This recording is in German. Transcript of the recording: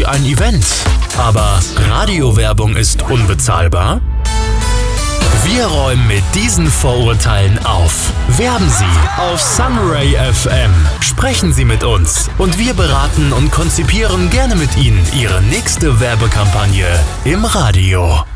Sie ein Event. Aber Radiowerbung ist unbezahlbar? Wir räumen mit diesen Vorurteilen auf. Werben Sie auf Sunray FM. Sprechen Sie mit uns und wir beraten und konzipieren gerne mit Ihnen Ihre nächste Werbekampagne im Radio.